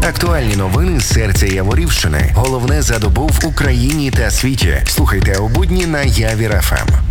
Актуальні новини з серця Яворівщини. Головне за добу в Україні та світі. Слухайте у будні на Явір ФМ.